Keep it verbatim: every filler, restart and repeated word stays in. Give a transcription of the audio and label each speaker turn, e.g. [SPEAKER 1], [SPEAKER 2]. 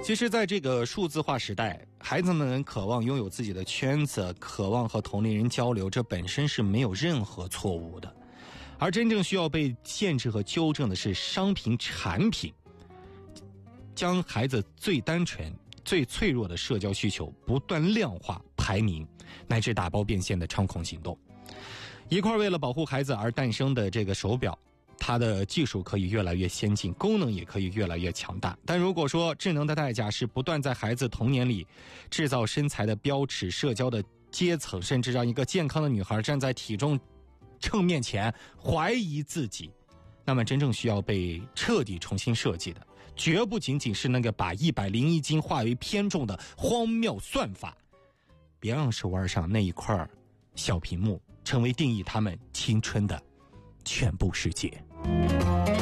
[SPEAKER 1] 其实在这个数字化时代，孩子们渴望拥有自己的圈子，渴望和同龄人交流，这本身是没有任何错误的。而真正需要被限制和纠正的是商品产品，将孩子最单纯最脆弱的社交需求不断量化排名，乃至打包变现的猖狂行动。一块为了保护孩子而诞生的这个手表，它的技术可以越来越先进，功能也可以越来越强大，但如果说智能的代价是不断在孩子童年里制造身材的标尺、社交的阶层，甚至让一个健康的女孩站在体重秤面前怀疑自己，那么真正需要被彻底重新设计的，绝不仅仅是那个把一百零一斤化为偏重的荒谬算法。别让手腕上那一块小屏幕成为定义他们青春的全部世界。